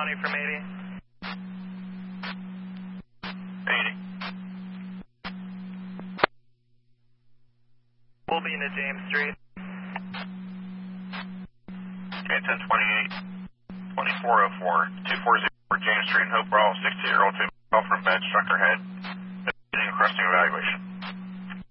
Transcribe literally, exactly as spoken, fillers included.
County from eighty. eighty. We'll be into James Street. Okay, ten twenty-eight, twenty-four oh four, two forty James Street, Hope Bravo, sixty-year-old female from bed, struck her head. Needing a cresting evaluation.